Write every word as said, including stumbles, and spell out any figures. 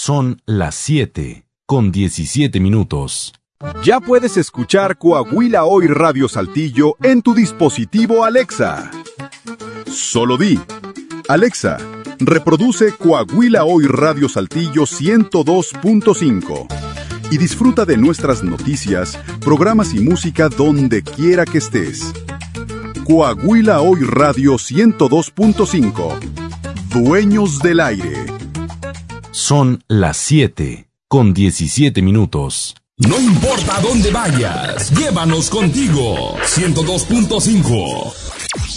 Son las siete con diecisiete minutos. Ya puedes escuchar Coahuila Hoy Radio Saltillo en tu dispositivo Alexa. Solo di: Alexa, reproduce Coahuila Hoy Radio Saltillo ciento dos punto cinco y disfruta de nuestras noticias, programas y música donde quiera que estés. Coahuila Hoy Radio ciento dos punto cinco. Dueños del aire. Son las siete con diecisiete minutos. No importa dónde vayas, llévanos contigo. ciento dos punto cinco.